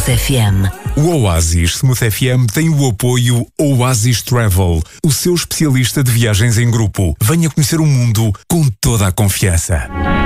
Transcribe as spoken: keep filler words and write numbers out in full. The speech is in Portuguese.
Smooth F M. O Oasis Smooth F M tem o apoio Oasis Travel, o seu especialista de viagens em grupo. Venha conhecer o mundo com toda a confiança.